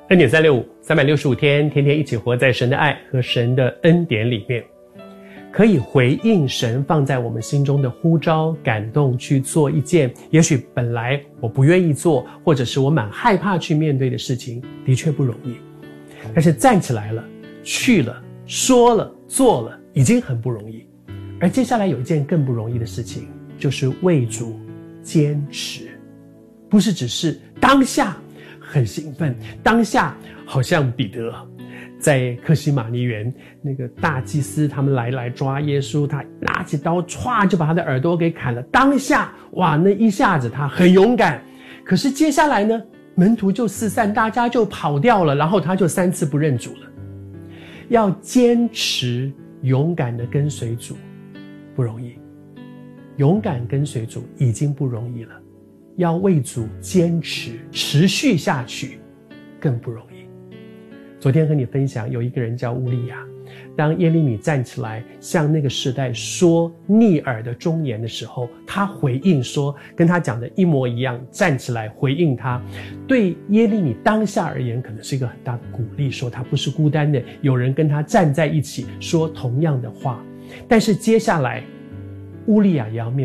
恩典365 365天，天天一起活在神的爱和神的恩典里面，可以回应神放在我们心中的呼召，感动去做一件也许本来我不愿意做，或者是我蛮害怕去面对的事情，的确不容易。但是站起来了，去了，说了，做了，已经很不容易。而接下来有一件更不容易的事情，就是为主坚持，不是只是当下很兴奋，当下好像彼得在客西马尼园，那个大祭司他们来抓耶稣，他拿起刀歘就把他的耳朵给砍了。当下哇，那一下子他很勇敢。可是接下来呢，门徒就四散，大家就跑掉了，然后他就3次不认主了。要坚持勇敢的跟随主不容易，勇敢跟随主已经不容易了，要为主坚持持续下去更不容易。昨天和你分享，有一个人叫乌利亚，当耶利米站起来向那个时代说逆耳的忠言的时候，他回应说跟他讲的一模一样，站起来回应他。对耶利米当下而言可能是一个很大的鼓励，说他不是孤单的，有人跟他站在一起说同样的话。但是接下来乌利亚也要面